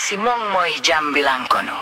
si Mongmoy jam bilang kono.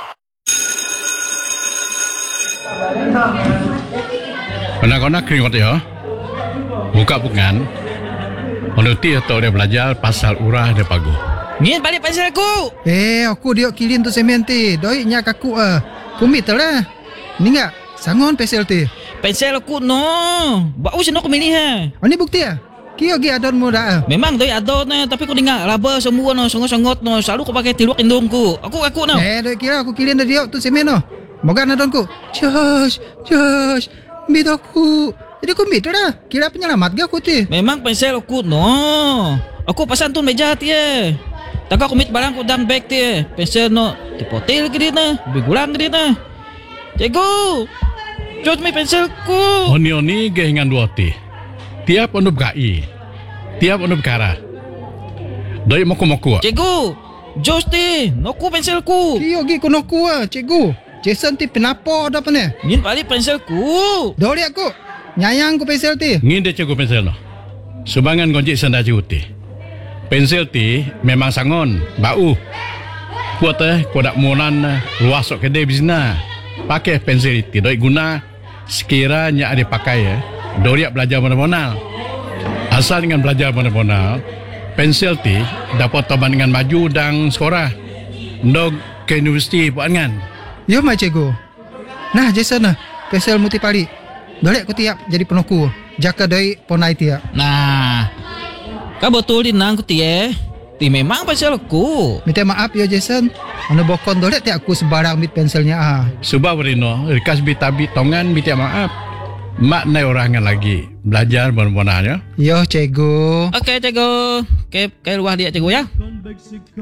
Anak-anak keringat ya. Buka bukan. Menuti atau dia belajar pasal urah dia pagu. Ni balik pensel aku. Aku diok kilin tu semen ti. Doi nya kaku kumit lah. Ni enggak sangon pensel ti. Pensel aku no. Bau sino aku milih ha. Ni bukti Kio gi adon mo dah. Memang doi adon tapi aku dengar laba semua no songot-songot no. Selalu aku pakai tiluak indungku. Aku no. Doi kira aku kilin dah diok tu semen no. Moga adonku. Josh. Mit aku. Jadi aku mit dah. Kira penyelamat ga aku ti. Memang pensel aku no. Aku pasan tu meja ti Taka aku mit barang aku dalam bag ti Pensel no. Tipotil ke dia na. Bigulang ke dia na. Cikgu. Jod may pensel ko. Oni gehingan dua ti. Tiap onu gai. Tiap onu kara. Doi moku-moku. Cikgu. Jos ti. Noku pensel ku. Kio gi kono ku cikgu. Jason ti penapo dah pene. Ngin balik pensel ku. Dori aku. Nyayang ku pensel ti. Ngin dia cikgu pensel no. Subangan gonjik sanda cikgu ti. Pensel ti memang sangon. Bau. Kuat kodak monan luas sok kedai bisna. Pakai pensel ti doi guna sekiranya ada pakai Doriak belajar mana-mana. Asal dengan belajar mana-mana, pensel ti dapat taban dengan maju dan sekolah. Ndog ke universiti buat kan? Yo mai cikgu. Nah Jason pensel muti pali. Dolek ku tiap jadi penoku. Jaka doi ponai tiap. Nah. Kau betul dinang ku ti Ti memang pensel aku. Minta maaf ya Jason. Anu bokon dolek ti aku sebarang mit penselnya Subah berino, rikas bitabi tongan minta maaf. Mak nai orangan lagi belajar benar-benarnya. Yo cikgu. Okey cikgu. Okey luah dia cikgu ya.